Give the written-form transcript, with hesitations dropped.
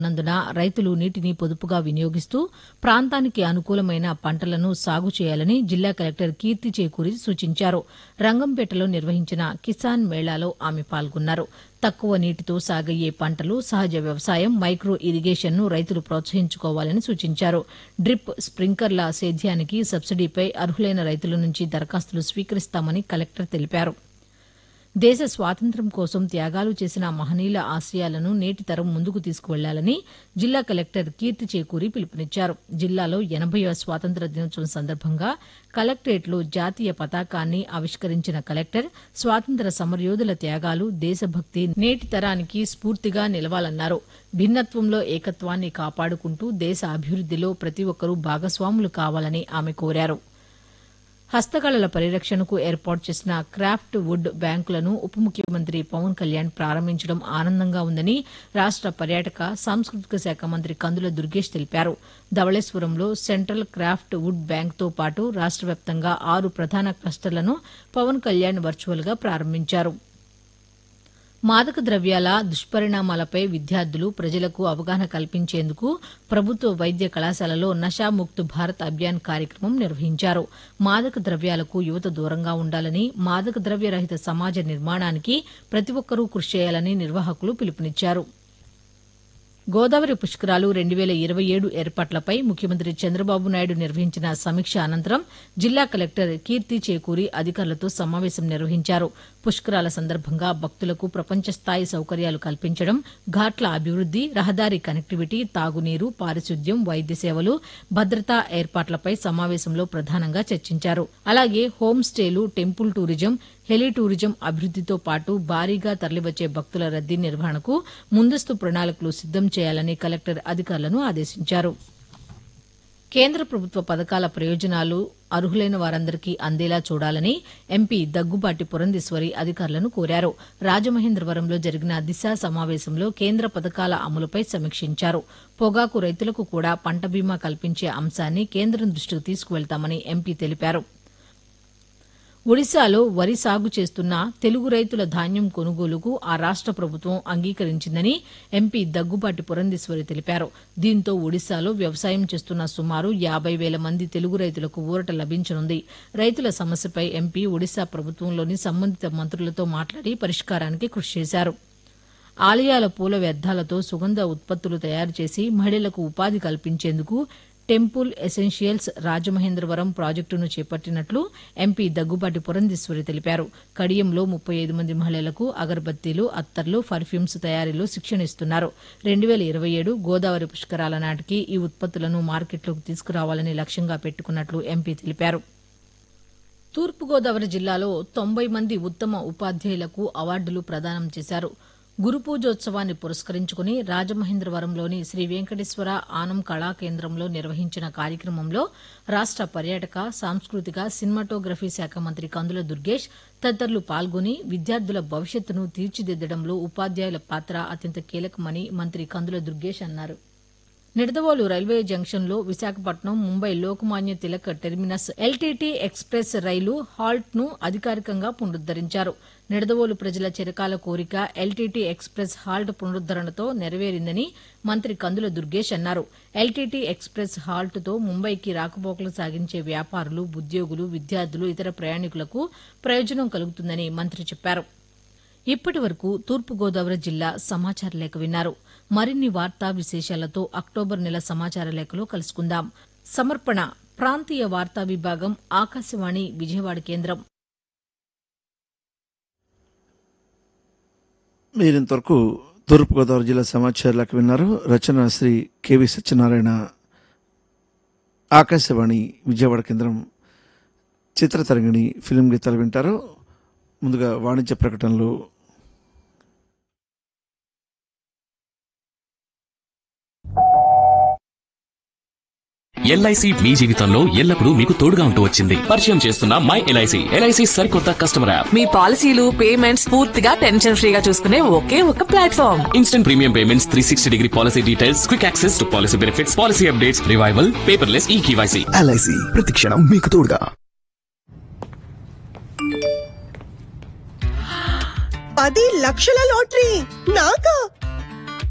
నందున రైతులు నీటిని పొదుపుగా వినియోగిస్తూ ప్రాంతానికి అనుకూలమైన పంటలను సాగు చేయాలని జిల్లా కలెక్టర్ కీర్తి చేకూరి సూచించారు. రంగంపేటలో నిర్వహించిన కిసాన్ మేళాలో ఆమె పాల్గొన్నారు. తక్కువ నీటితో సాగయ్యే పంటలు, సహజ వ్యవసాయం, మైక్రో ఇరిగేషన్ను రైతులు ప్రోత్సహించుకోవాలని సూచించారు. డ్రిప్, స్ప్రింక్లర్ల సేద్యానికి సబ్సిడీపై అర్హులైన రైతుల నుంచి దరఖాస్తులు స్వీకరిస్తామని కలెక్టర్ తెలిపారు. దేశ స్వాతంత్ర్యం కోసం త్యాగాలు చేసిన మహనీయుల ఆశయాలను నేటి తరం ముందుకు తీసుకువెళ్లాలని జిల్లా కలెక్టర్ కీర్తి చేకూరి పిలుపునిచ్చారు. జిల్లాలో 80వ స్వాతంత్ర్య దినోత్సవం సందర్భంగా కలెక్టరేట్లో జాతీయ పతాకాన్ని ఆవిష్కరించిన కలెక్టర్ స్వాతంత్ర్య సమరయోధుల త్యాగాలు, దేశభక్తి నేటి తరానికి స్ఫూర్తిగా నిలవాలన్నారు. భిన్నత్వంలో ఏకత్వాన్ని కాపాడుకుంటూ దేశ అభివృద్దిలో ప్రతి ఒక్కరూ భాగస్వాములు కావాలని ఆమె కోరారు. హస్తకళల పరిరక్షణకు ఏర్పాటు చేసిన క్రాఫ్ట్ వుడ్ బ్యాంకులను ఉప ముఖ్యమంత్రి పవన్ కళ్యాణ్ ప్రారంభించడం ఆనందంగా ఉందని రాష్ట పర్యాటక, సాంస్కృతిక శాఖ మంత్రి కందుల దుర్గేష్ తెలిపారు. ధవళేశ్వరంలో సెంట్రల్ క్రాఫ్ట్ వుడ్ బ్యాంక్తో పాటు రాష్ట వ్యాప్తంగా 6 ప్రధాన క్లస్టర్లను పవన్ కళ్యాణ్ వర్చువల్గా ప్రారంభించారు. మాదక ద్రవ్యాల దుష్పరిణామాలపై విద్యార్థులు, ప్రజలకు అవగాహన కల్పించేందుకు ప్రభుత్వ వైద్య కళాశాలలో నషాముక్త్ భారత్ అభియాన్ కార్యక్రమం నిర్వహించారు. మాదక ద్రవ్యాలకు యువత దూరంగా ఉండాలని, మాదక ద్రవ్య రహిత సమాజ నిర్మాణానికి ప్రతి ఒక్కరూ కృషి చేయాలని నిర్వాహకులు పిలుపునిచ్చారు. గోదావరి పుష్కరాలు 2027 ఏర్పాట్లపై ముఖ్యమంత్రి చంద్రబాబు నాయుడు నిర్వహించిన సమీక్ష అనంతరం జిల్లా కలెక్టర్ కీర్తి చేకూరి అధికారులతో సమావేశం నిర్వహించారు. పుష్కరాల సందర్భంగా భక్తులకు ప్రపంచ స్థాయి సౌకర్యాలు కల్పించడం, ఘాట్ల అభివృద్ది, రహదారి కనెక్టివిటీ, తాగునీరు, పారిశుద్ధ్యం, వైద్య సేవలు, భద్రతా ఏర్పాట్లపై సమావేశంలో ప్రధానంగా చర్చించారు. అలాగే home స్టేలు, temple tourism, Helio tourism అభివృద్దితో పాటు భారీగా తరలివచ్చే భక్తుల రద్దీ నిర్వహణకు ముందస్తు ప్రణాళికలు సిద్దం చేయాలని కలెక్టర్ అధికారులను ఆదేశించారు. కేంద్ర ప్రభుత్వ పథకాల ప్రయోజనాలు అర్హులైన వారందరికీ అందేలా చూడాలని ఎంపీ దగ్గుబాటి పురంధేశ్వరి అధికారులను కోరారు. రాజమహేంద్రవరంలో జరిగిన దిశ సమావేశంలో కేంద్ర పథకాల అమలుపై సమీక్షించారు. పొగాకు రైతులకు కూడా పంట బీమా కల్పించే అంశాన్ని కేంద్రం దృష్టికి తీసుకువెళ్తామని ఎంపీ తెలిపారు. ఒడిశాలో వరి సాగు చేస్తున్న తెలుగు రైతుల ధాన్యం కొనుగోలుకు ఆ రాష్ట ప్రభుత్వం అంగీకరించిందని ఎంపీ దగ్గుబాటి పురంధేశ్వరి తెలిపారు. దీంతో ఒడిశాలో వ్యవసాయం చేస్తున్న సుమారు 50,000 మంది తెలుగు రైతులకు ఊరట లభించనుంది. రైతుల సమస్యపై ఎంపీ ఒడిశా ప్రభుత్వంలోని సంబంధిత మంత్రులతో మాట్లాడి పరిష్కారానికి కృషి చేశారు. ఆలయాల పూల వ్యర్థాలతో సుగంధ ఉత్పత్తులు తయారు చేసి మహిళలకు ఉపాధి కల్పించేందుకు టెంపుల్ ఎసెన్షియల్స్ రాజమహేంద్రవరం ప్రాజెక్టును చేపట్టినట్లు ఎంపీ దగ్గుబాటి పురంధేశ్వరి తెలిపారు. కడియంలో 35 మంది మహిళలకు అగరబత్తీలు, అత్తర్లు, పర్ఫ్యూమ్స్ తయారీలో శిక్షణ ఇస్తున్నారు. 2027 గోదావరి పుష్కరాల నాటికి ఈ ఉత్పత్తులను మార్కెట్లోకి తీసుకురావాలని లక్ష్యంగా పెట్టుకున్నట్లు ఎంపీ తెలిపారు. తూర్పుగోదావరి జిల్లాలో 90 మంది ఉత్తమ ఉపాధ్యాయులకు అవార్డులు ప్రదానం చేశారు. గురు పూజోత్సవాన్ని పురస్కరించుకుని రాజమహేంద్రవరంలోని శ్రీ వెంకటేశ్వర ఆనం కళాకేంద్రంలో నిర్వహించిన కార్యక్రమంలో రాష్ట పర్యాటక, సాంస్కృతిక, సినిమాటోగ్రఫీ శాఖ మంత్రి కందుల దుర్గేష్ తదితరులు పాల్గొని విద్యార్థుల భవిష్యత్తును తీర్చిదిద్దడంలో ఉపాధ్యాయుల పాత్ర అత్యంత కీలకమని మంత్రి కందుల దుర్గేష్ అన్నారు. నిడదవోలు రైల్వే జంక్షన్లో Visakhapatnam, Mumbai Lokmanya Tilak terminus LTT express రైలు హాల్ట్ను అధికారికంగా పునరుద్దరించారు. నిడదవోలు ప్రజల చిరకాల కోరిక ఎల్టీటీ ఎక్స్ప్రెస్ హాల్ట్ పునరుద్దరణతో నెరవేరిందని మంత్రి కందుల దుర్గేష్ అన్నారు. ఎల్టీటీ ఎక్స్ప్రెస్ హాల్ట్తో ముంబైకి రాకపోకలు సాగించే వ్యాపారులు, ఉద్యోగులు, విద్యార్థులు, ఇతర ప్రయాణికులకు ప్రయోజనం కలుగుతుందని మంత్రి చెప్పారు. ఇప్పటి వరకు తూర్పుగోదావరి జిల్లా సమాచార లేఖ విన్నారు. మరిన్ని వార్తా విశేషాలతో అక్టోబర్ నెల సమాచార లేఖలో కలుసుకుందాం. సమర్పణ ప్రాంతీయ వార్తా విభాగం, ఆకాశవాణి విజయవాడ కేంద్రం. మీరింతవరకు తూర్పుగోదావరి జిల్లా సమాచార లేఖ విన్నారు. రచన శ్రీ కెవి సత్యనారాయణ. ఆకాశవాణి విజయవాడ కేంద్రం. చిత్రతరంగిణి ఫిలిం గీతాలు వింటారు. ముందుగా వాణిజ్య ప్రకటనలు. ఎల్ఐసి మీ జీవితంలో ఎల్లప్పుడూ మీకు తోడుగా ఉంటూ వచ్చింది. పరిచయం చేస్తున్న మై ఎల్ఐసి. ఎల్ఐసి సరికొత్త కస్టమర్ యాప్. మీ పాలసీలు, పేమెంట్స్ పూర్తిగా టెన్షన్ ఫ్రీగా చూసుకునే ఒకే ఒక platform. Instant premium payments, 360 policy details, quick access to policy benefits, policy updates, revival, paperless eKYC. LIC ప్రతిక్షణం మీకు తోడుగా. 10 లక్షల లాటరీ నాకా?